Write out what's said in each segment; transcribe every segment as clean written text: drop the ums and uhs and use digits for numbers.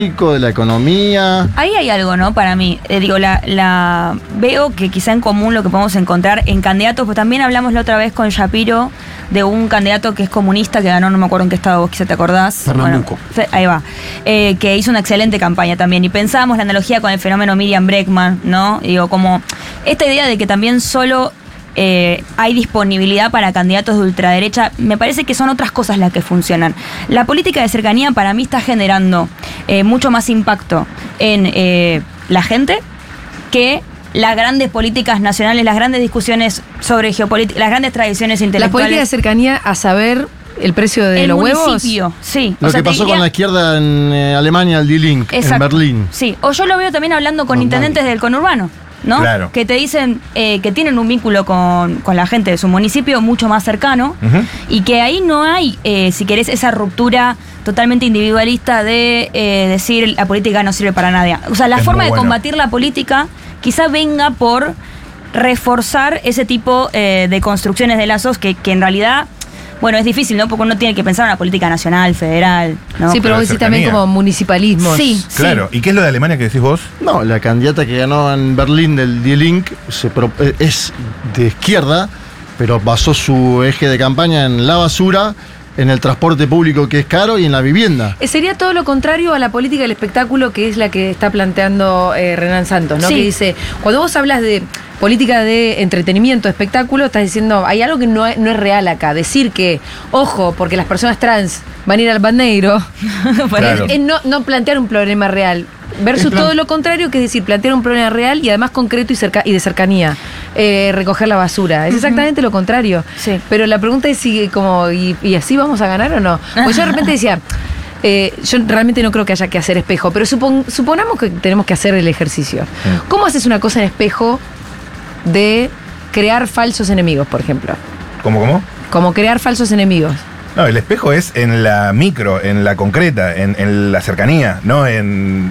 de la economía. Ahí hay algo, ¿no? Para mí. Veo que quizá en común lo que podemos encontrar en candidatos, pues también hablamos la otra vez con Shapiro de un candidato que es comunista, que ganó, no me acuerdo en qué estado, vos quizá te acordás. Pernambuco. Bueno, ahí va. Que hizo una excelente campaña también. Y pensábamos la analogía con el fenómeno Miriam Bregman, ¿no? Digo, como esta idea de que también solo hay disponibilidad para candidatos de ultraderecha, me parece que son otras cosas las que funcionan. La política de cercanía para mí está generando mucho más impacto en la gente que las grandes políticas nacionales, las grandes discusiones sobre geopolítica, las grandes tradiciones intelectuales. La política de cercanía a saber el precio de los huevos. El municipio, sí. Lo que pasó con la izquierda en Alemania, el Die Link, en Berlín. Sí, o yo lo veo también hablando con intendentes del conurbano, ¿no? Claro. Que te dicen que tienen un vínculo con la gente de su municipio mucho más cercano, y que ahí no hay, si querés, esa ruptura totalmente individualista de decir la política no sirve para nadie. O sea, la forma de combatir la política quizá venga por reforzar ese tipo de construcciones de lazos que en realidad, bueno, es difícil, ¿no? Porque uno tiene que pensar en una política nacional, federal, ¿no? Sí, pero vos decís también como municipalismo. Sí, claro. sí. ¿Y qué es lo de Alemania que decís vos? No, la candidata que ganó en Berlín del Die Link es de izquierda, pero basó su eje de campaña en la basura, en el transporte público que es caro y en la vivienda. Sería todo lo contrario a la política del espectáculo, que es la que está planteando Renan Santos, ¿no? Sí. Que dice, cuando vos hablas de política de entretenimiento, espectáculo, estás diciendo, hay algo que no es real acá. Decir que, ojo, porque las personas trans van a ir al bandeiro, Claro. es no plantear un problema real. Versus todo lo contrario, que es decir, plantear un problema real y además concreto y de cercanía. Recoger la basura. Es exactamente lo contrario. Sí. Pero la pregunta es si ¿y así vamos a ganar o no? Pues yo de repente decía, yo realmente no creo que haya que hacer espejo, pero suponamos que tenemos que hacer el ejercicio. ¿Cómo haces una cosa en espejo de crear falsos enemigos, por ejemplo? ¿Cómo? Como crear falsos enemigos. No, el espejo es en la micro, en la concreta, en la cercanía, no en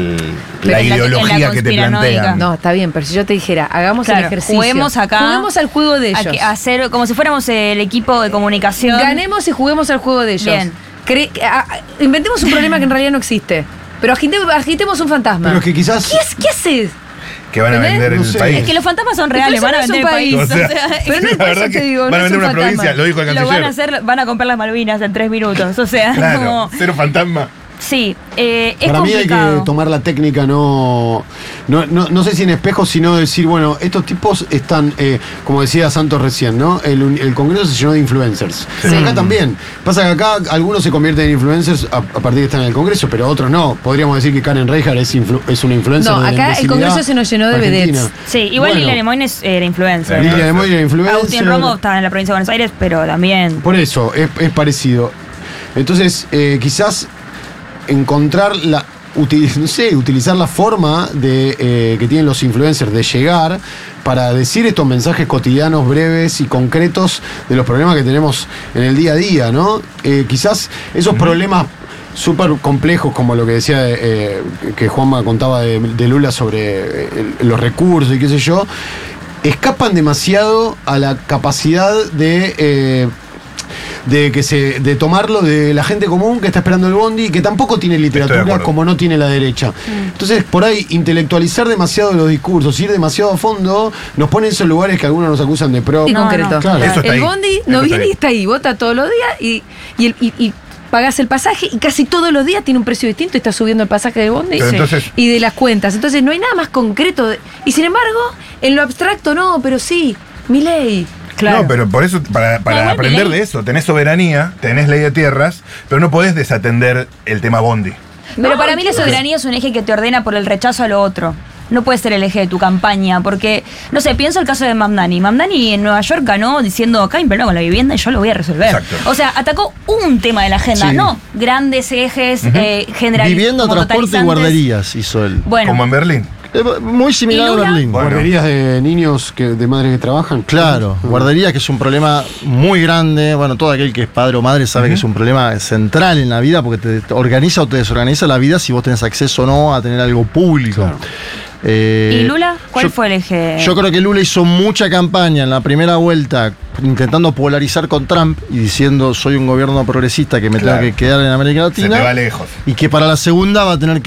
la ideología que te plantean. No, está bien, pero si yo te dijera, hagamos el ejercicio. Juguemos acá. Juguemos al juego de ellos. Hacer como si fuéramos el equipo de comunicación. Ganemos y juguemos al juego de ellos. Bien. Inventemos un problema que en realidad no existe. Pero agitemos un fantasma. Pero que quizás... ¿Qué haces? Que van a vender el país. Es que los fantasmas son reales, van a vender el país. O sea, pero no es la por verdad eso te que digo, van a no es vender un una fantasma. provincia, lo dijo el canciller. Van a comprar las Malvinas en 3 minutos. O sea, Claro, como. cero fantasma. Sí, es Para mí hay complicado. que tomar la técnica, no sé si en espejo, sino decir, bueno, estos tipos están, como decía Santos recién, ¿no? El Congreso se llenó de influencers. Sí. Acá también. Pasa que acá algunos se convierten en influencers a partir de estar en el Congreso, pero otros no. Podríamos decir que Karen Reichard es una influencer. No, de la acá el imbecilidad Congreso se nos llenó de argentina. vedettes. Sí, igual Bueno, Lilia Lemoyne era influencer. Lilia Lemoyne era influencer. Agustín Romo estaba en la provincia de Buenos Aires, pero también. Por eso, es parecido. Entonces, quizás encontrar utilizar la forma de que tienen los influencers de llegar para decir estos mensajes cotidianos, breves y concretos de los problemas que tenemos en el día a día, ¿no? Quizás esos problemas súper complejos, como lo que decía que Juanma contaba de Lula sobre los recursos y qué sé yo, escapan demasiado a la capacidad de tomarlo de la gente común que está esperando el bondi y que tampoco tiene literatura como no tiene la derecha. Entonces, por ahí, intelectualizar demasiado los discursos, ir demasiado a fondo, nos pone en esos lugares que algunos nos acusan de pro. Y concreto. Claro. Eso está El ahí. bondi no Eso está viene ahí. y está ahí, vota todos los días y pagás el pasaje y casi todos los días tiene un precio distinto y está subiendo el pasaje de bondi Pero entonces- y de las cuentas. Entonces no hay nada más concreto. Y sin embargo, en lo abstracto no, pero sí, Milei. Claro. No, pero por eso, para igual aprender Milei- de eso, tenés soberanía, tenés ley de tierras, pero no podés desatender el tema bondi. Pero No, para mí la soberanía es un eje que te ordena por el rechazo a lo otro. No puede ser el eje de tu campaña, porque, no sé, pienso el caso de Mamdani. Mamdani en Nueva York ganó diciendo, acá hay un problema con la vivienda y yo lo voy a resolver. Exacto. O sea, atacó un tema de la agenda, Sí. no grandes ejes generales. Vivienda, como transporte y totalizantes. guarderías hizo él. Bueno, Como en Berlín. Muy similar ¿Y a Lula? Berlín. Bueno. Guarderías de niños, de madres que trabajan. Claro, guardería, que es un problema muy grande. Bueno, todo aquel que es padre o madre sabe que es un problema central en la vida porque te organiza o te desorganiza la vida si vos tenés acceso o no a tener algo público. Claro. ¿Y Lula? ¿Cuál fue el eje? Yo creo que Lula hizo mucha campaña en la primera vuelta intentando polarizar con Trump y diciendo soy un gobierno progresista que me tengo que quedar en América Latina. Se te va lejos. Y que para la segunda va a tener que